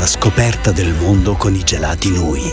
scoperta del mondo con i gelati Nui.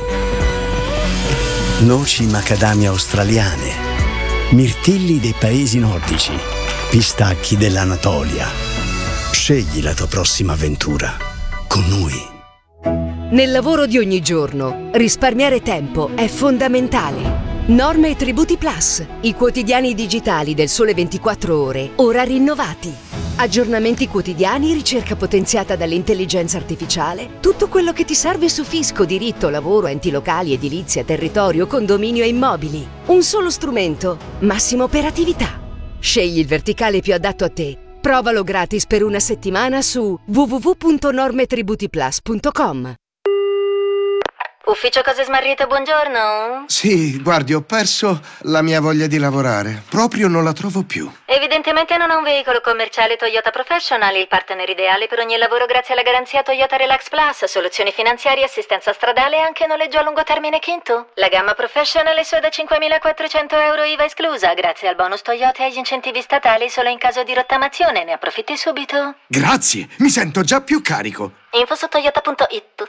Noci macadamia australiane, mirtilli dei paesi nordici, pistacchi dell'Anatolia. Scegli la tua prossima avventura con Nui. Nel lavoro di ogni giorno, risparmiare tempo è fondamentale. Norme e Tributi Plus, i quotidiani digitali del Sole 24 Ore, ora rinnovati. Aggiornamenti quotidiani, ricerca potenziata dall'intelligenza artificiale, tutto quello che ti serve su fisco, diritto, lavoro, enti locali, edilizia, territorio, condominio e immobili. Un solo strumento, massima operatività. Scegli il verticale più adatto a te. Provalo gratis per una settimana su www.normetributiplus.com. Ufficio Cose Smarrite, buongiorno. Sì, guardi, ho perso la mia voglia di lavorare. Proprio non la trovo più. Evidentemente non ha un veicolo commerciale Toyota Professional, il partner ideale per ogni lavoro grazie alla garanzia Toyota Relax Plus, soluzioni finanziarie, assistenza stradale e anche noleggio a lungo termine Kinto. La gamma Professional è solo da 5.400 euro IVA esclusa, grazie al bonus Toyota e agli incentivi statali solo in caso di rottamazione. Ne approfitti subito. Grazie, mi sento già più carico. Info su toyota.it.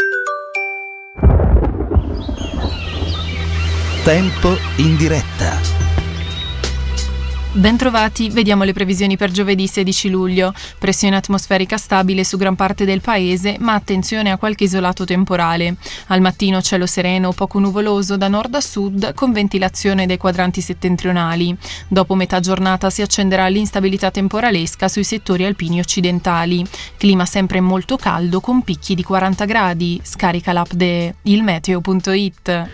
Tempo in diretta. Bentrovati, vediamo le previsioni per giovedì 16 luglio. Pressione atmosferica stabile su gran parte del paese, ma attenzione a qualche isolato temporale. Al mattino cielo sereno, poco nuvoloso da nord a sud, con ventilazione dei quadranti settentrionali. Dopo metà giornata si accenderà l'instabilità temporalesca sui settori alpini occidentali. Clima sempre molto caldo con picchi di 40 gradi. Scarica l'app il meteo.it.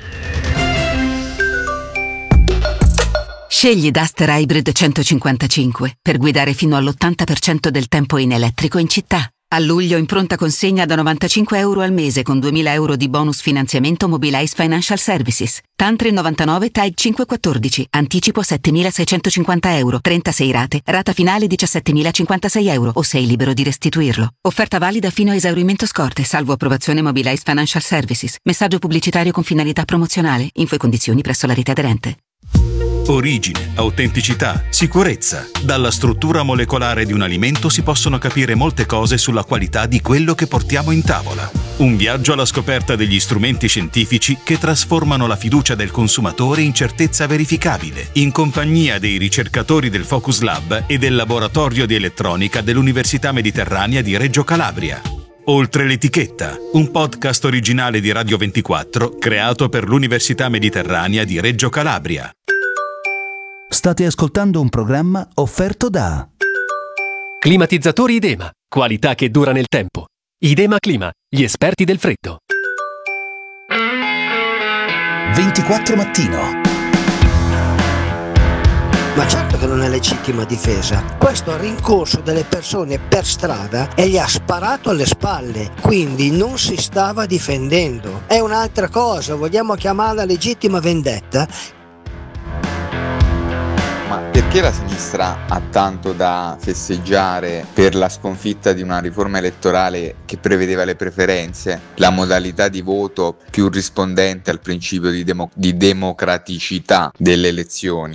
Scegli Duster Hybrid 155 per guidare fino all'80% del tempo in elettrico in città. A luglio in pronta consegna da 95 euro al mese con 2.000 euro di bonus finanziamento Mobilize Financial Services. Tantri 99 TAG 514. Anticipo 7.650 euro. 36 rate. Rata finale 17.056 euro o sei libero di restituirlo. Offerta valida fino a esaurimento scorte, salvo approvazione Mobilize Financial Services. Messaggio pubblicitario con finalità promozionale. Info e condizioni presso la rete aderente. Origine, autenticità, sicurezza. Dalla struttura molecolare di un alimento si possono capire molte cose sulla qualità di quello che portiamo in tavola. Un viaggio alla scoperta degli strumenti scientifici che trasformano la fiducia del consumatore in certezza verificabile, in compagnia dei ricercatori del Focus Lab e del Laboratorio di Elettronica dell'Università Mediterranea di Reggio Calabria. Oltre l'etichetta, un podcast originale di Radio 24 creato per l'Università Mediterranea di Reggio Calabria. State ascoltando un programma offerto da Climatizzatori Idema, qualità che dura nel tempo. Idema Clima, gli esperti del freddo. 24 Mattino. Ma certo che non è legittima difesa. Questo ha rincorso delle persone per strada e gli ha sparato alle spalle, quindi non si stava difendendo. È un'altra cosa, vogliamo chiamarla legittima vendetta? Ma perché la sinistra ha tanto da festeggiare per la sconfitta di una riforma elettorale che prevedeva le preferenze, la modalità di voto più rispondente al principio di democraticità delle elezioni?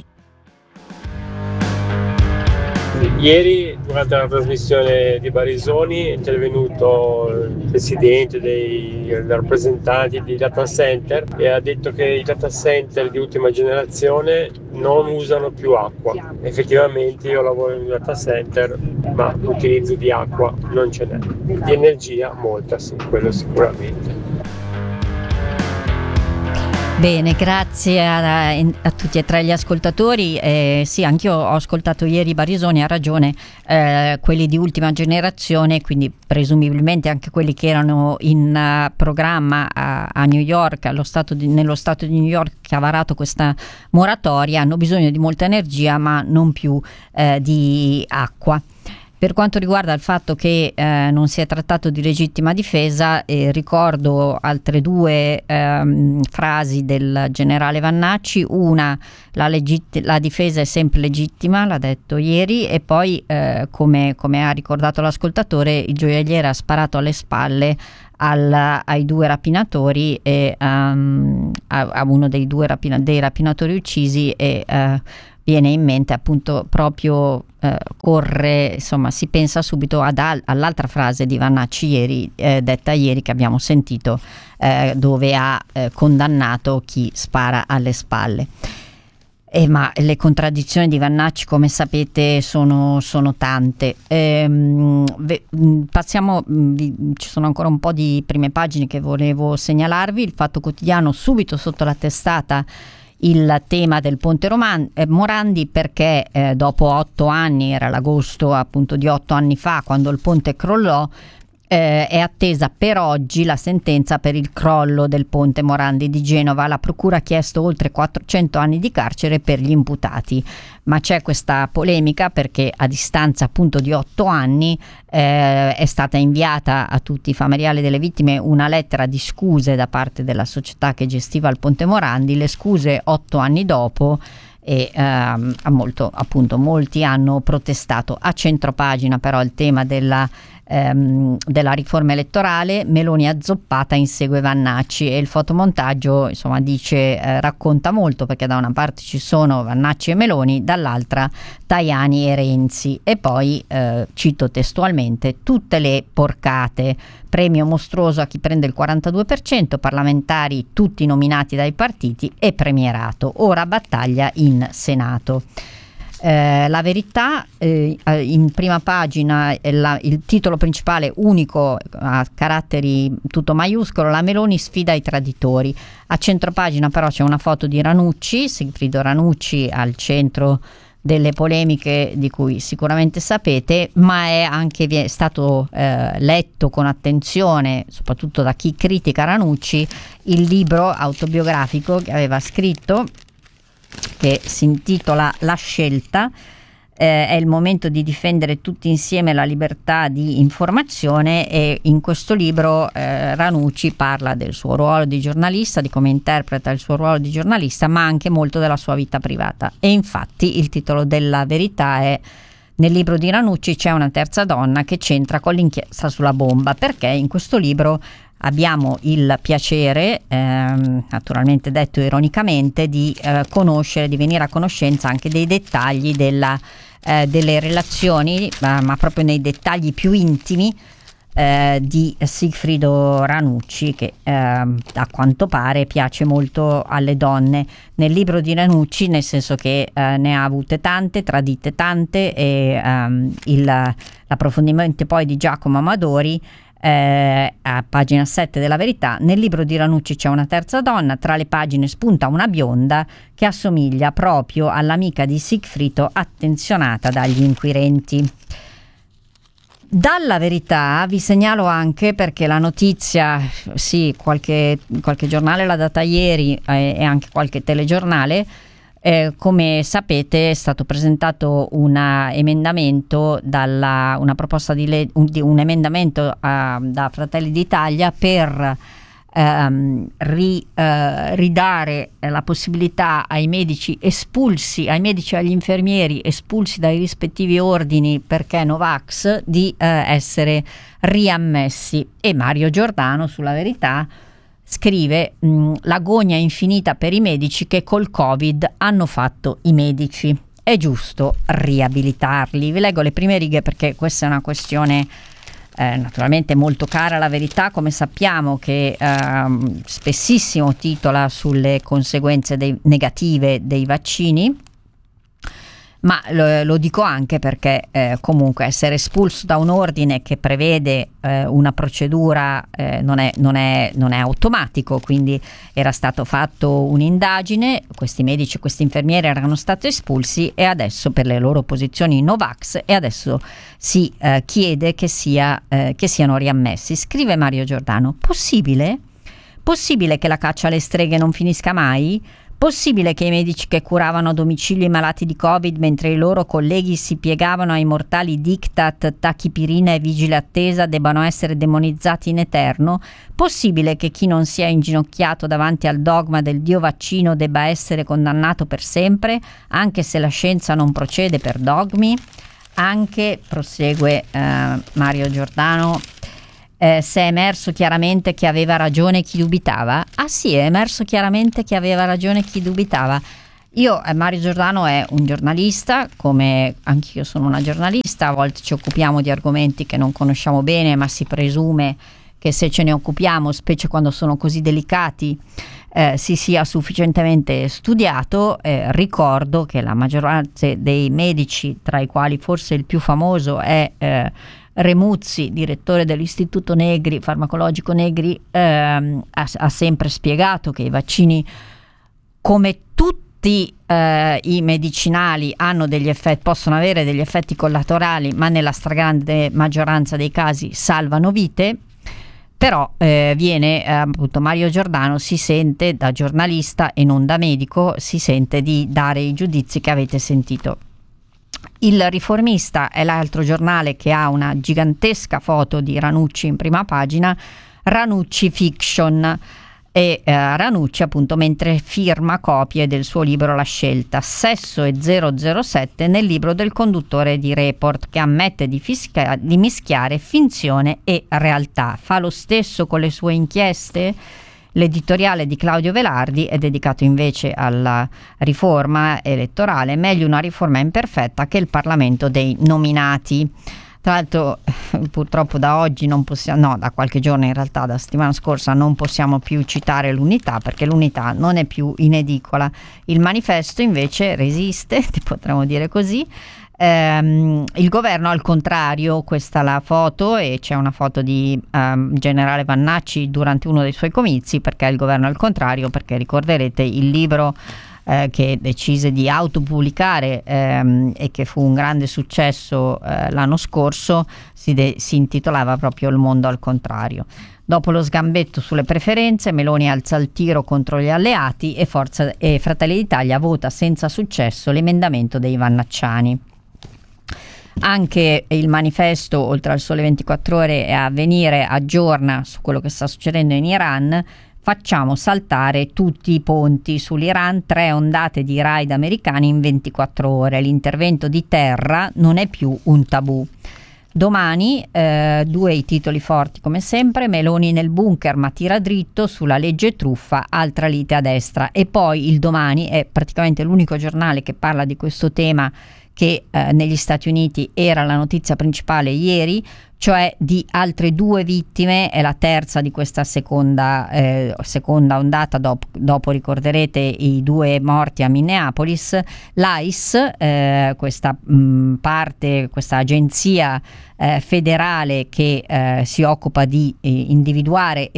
Ieri, durante la trasmissione di Barisoni, è intervenuto il presidente dei rappresentanti di data center e ha detto che i data center di ultima generazione non usano più acqua. Effettivamente io lavoro in un data center, ma l'utilizzo di acqua non ce n'è. Di energia molta, sì, quello sicuramente. Bene, grazie a tutti e tre gli ascoltatori. Sì, anch'io ho ascoltato ieri Barisoni, ha ragione, quelli di ultima generazione, quindi presumibilmente anche quelli che erano in programma a New York, nello stato di New York che ha varato questa moratoria, hanno bisogno di molta energia ma non più di acqua. Per quanto riguarda il fatto che non si è trattato di legittima difesa, ricordo altre due frasi del generale Vannacci. Una, la difesa è sempre legittima, l'ha detto ieri, e poi come ha ricordato l'ascoltatore, il gioielliere ha sparato alle spalle ai due rapinatori e a uno dei rapinatori uccisi, e viene in mente appunto proprio corre, insomma si pensa subito all'altra frase di Vannacci ieri, detta ieri, che abbiamo sentito, dove ha condannato chi spara alle spalle. Ma le contraddizioni di Vannacci, come sapete, sono tante. Passiamo, ci sono ancora un po' di prime pagine che volevo segnalarvi. Il Fatto Quotidiano, subito sotto la testata, il tema del ponte Morandi, perché dopo 8 anni, era l'agosto appunto di 8 anni fa, quando il ponte crollò, è attesa per oggi la sentenza per il crollo del ponte Morandi di Genova. La procura ha chiesto oltre 400 anni di carcere per gli imputati, ma c'è questa polemica perché a distanza appunto di 8 anni è stata inviata a tutti i familiari delle vittime una lettera di scuse da parte della società che gestiva il ponte Morandi. Le scuse 8 anni dopo, e molti hanno protestato. A centropagina però il tema della riforma elettorale. Meloni azzoppata, insegue Vannacci, e il fotomontaggio insomma racconta molto, perché da una parte ci sono Vannacci e Meloni, dall'altra Tajani e Renzi, e poi cito testualmente: tutte le porcate, premio mostruoso a chi prende il 42%, parlamentari tutti nominati dai partiti e premierato, ora battaglia in Senato. La Verità, in prima pagina, il titolo principale unico a caratteri tutto maiuscolo: la Meloni sfida i traditori. A centropagina però c'è una foto di Ranucci, Sigfrido Ranucci, al centro delle polemiche di cui sicuramente sapete, ma è stato letto con attenzione, soprattutto da chi critica Ranucci, il libro autobiografico che aveva scritto, che si intitola La scelta. È il momento di difendere tutti insieme la libertà di informazione, e in questo libro Ranucci parla del suo ruolo di giornalista, di come interpreta il suo ruolo di giornalista, ma anche molto della sua vita privata. E infatti il titolo della Verità è: nel libro di Ranucci c'è una terza donna che c'entra con l'inchiesta sulla bomba, perché in questo libro abbiamo il piacere, naturalmente detto ironicamente, di conoscere, di venire a conoscenza anche dei dettagli delle relazioni, ma proprio nei dettagli più intimi di Sigfrido Ranucci, che a quanto pare piace molto alle donne. Nel libro di Ranucci, nel senso che ne ha avute tante, tradite tante, e l'approfondimento poi di Giacomo Amadori, a pagina 7 della Verità: nel libro di Ranucci c'è una terza donna, tra le pagine spunta una bionda che assomiglia proprio all'amica di Sigfrido attenzionata dagli inquirenti. Dalla Verità vi segnalo anche, perché la notizia, sì, qualche giornale l'ha data ieri, e anche qualche telegiornale. Come sapete è stato presentato un emendamento una proposta di un emendamento da Fratelli d'Italia per ridare la possibilità ai medici espulsi, ai medici e agli infermieri espulsi dai rispettivi ordini perché Novax, di essere riammessi. E Mario Giordano sulla Verità scrive: l'agonia infinita per i medici che col Covid hanno fatto i medici, è giusto riabilitarli. Vi leggo le prime righe perché questa è una questione naturalmente molto cara alla Verità, come sappiamo, che spessissimo titola sulle conseguenze negative dei vaccini. Ma lo dico anche perché comunque essere espulso da un ordine che prevede una procedura non è automatico, quindi era stato fatto un'indagine, questi medici e questi infermieri erano stati espulsi, e adesso per le loro posizioni Novax, e adesso si chiede che siano riammessi. Scrive Mario Giordano: possibile? Possibile che la caccia alle streghe non finisca mai? Possibile che i medici che curavano a domicilio i malati di Covid mentre i loro colleghi si piegavano ai mortali diktat, tachipirina e vigile attesa debbano essere demonizzati in eterno? Possibile che chi non sia inginocchiato davanti al dogma del Dio vaccino debba essere condannato per sempre, anche se la scienza non procede per dogmi? Anche, prosegue Mario Giordano, se è emerso chiaramente che aveva ragione chi dubitava. Ah sì, è emerso chiaramente che aveva ragione chi dubitava. Mario Giordano è un giornalista, come anch'io sono una giornalista. A volte ci occupiamo di argomenti che non conosciamo bene, ma si presume che se ce ne occupiamo, specie quando sono così delicati, si sia sufficientemente studiato. Ricordo che la maggioranza dei medici, tra i quali forse il più famoso è Remuzzi, direttore dell'Istituto Negri, farmacologico Negri, ha sempre spiegato che i vaccini, come tutti i medicinali, hanno degli effetti, possono avere degli effetti collaterali, ma nella stragrande maggioranza dei casi salvano vite. Però appunto Mario Giordano si sente, da giornalista e non da medico, si sente di dare i giudizi che avete sentito. Il Riformista è l'altro giornale che ha una gigantesca foto di Ranucci in prima pagina, Ranucci Fiction, e Ranucci appunto mentre firma copie del suo libro La Scelta, Sesso e 007, nel libro del conduttore di Report, che ammette di mischiare finzione e realtà. Fa lo stesso con le sue inchieste. L'editoriale di Claudio Velardi è dedicato invece alla riforma elettorale, meglio una riforma imperfetta che il Parlamento dei nominati. Tra l'altro purtroppo da oggi non possiamo, da qualche giorno in realtà, da settimana scorsa, non possiamo più citare l'Unità, perché l'Unità non è più in edicola. Il Manifesto invece resiste, potremmo dire così. Il governo al contrario, questa è la foto, e c'è una foto di generale Vannacci durante uno dei suoi comizi, perché il governo al contrario, perché ricorderete il libro che decise di autopubblicare e che fu un grande successo l'anno scorso, si intitolava proprio Il mondo al contrario. Dopo lo sgambetto sulle preferenze, Meloni alza il tiro contro gli alleati e Fratelli d'Italia vota senza successo l'emendamento dei vannacciani. Anche il Manifesto, oltre al Sole 24 Ore e Avvenire, aggiorna su quello che sta succedendo in Iran. Facciamo saltare tutti i ponti sull'Iran, 3 ondate di raid americani in 24 ore. L'intervento di terra non è più un tabù. Domani 2 i titoli forti come sempre: Meloni nel bunker ma tira dritto sulla legge truffa, altra lite a destra. E poi il Domani è praticamente l'unico giornale che parla di questo tema, che negli Stati Uniti era la notizia principale ieri, cioè di altre 2 vittime. È la terza di questa seconda ondata, dopo ricorderete i 2 morti a Minneapolis. L'ICE, questa agenzia federale che si occupa di individuare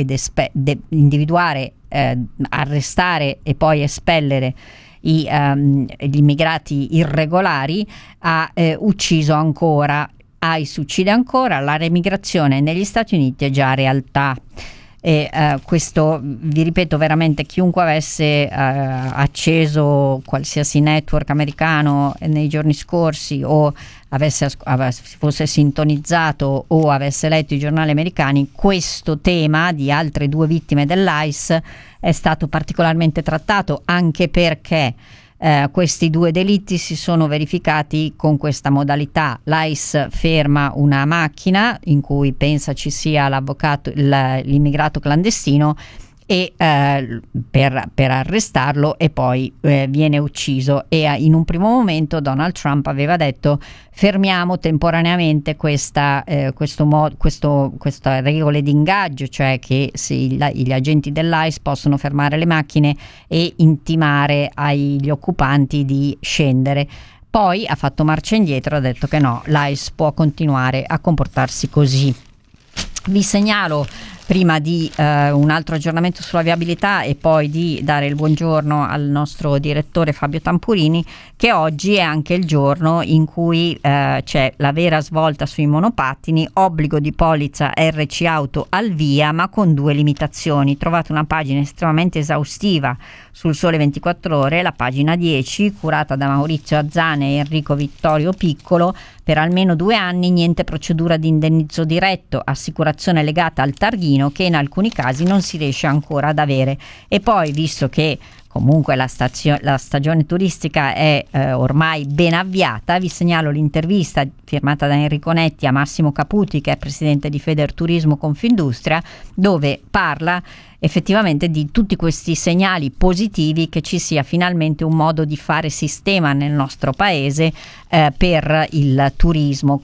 arrestare e poi espellere gli immigrati irregolari, ha ucciso ancora. ICE uccide ancora, la remigrazione negli Stati Uniti è già realtà. E questo, vi ripeto, veramente chiunque avesse acceso qualsiasi network americano nei giorni scorsi, o fosse sintonizzato o avesse letto i giornali americani, questo tema di altre 2 vittime dell'ICE è stato particolarmente trattato, anche perché questi 2 delitti si sono verificati con questa modalità. L'ICE ferma una macchina in cui pensa ci sia l'immigrato clandestino e per arrestarlo, e poi viene ucciso. E in un primo momento Donald Trump aveva detto: fermiamo temporaneamente queste regole di ingaggio, cioè che gli agenti dell'ICE possono fermare le macchine e intimare agli occupanti di scendere. Poi ha fatto marcia indietro, ha detto che no, l'ICE può continuare a comportarsi così. Vi segnalo, prima di un altro aggiornamento sulla viabilità e poi di dare il buongiorno al nostro direttore Fabio Tampurini, che oggi è anche il giorno in cui c'è la vera svolta sui monopattini, obbligo di polizza RC Auto al via, ma con 2 limitazioni. Trovate una pagina estremamente esaustiva sul Sole 24 Ore, la pagina 10, curata da Maurizio Azzane e Enrico Vittorio Piccolo. Per almeno 2 anni niente procedura di indennizzo diretto, assicurazione legata al targhino che in alcuni casi non si riesce ancora ad avere. E poi, visto che comunque la stagione turistica è ormai ben avviata. Vi segnalo l'intervista firmata da Enrico Netti a Massimo Caputi, che è presidente di Federturismo Confindustria, dove parla effettivamente di tutti questi segnali positivi che ci sia finalmente un modo di fare sistema nel nostro paese per il turismo.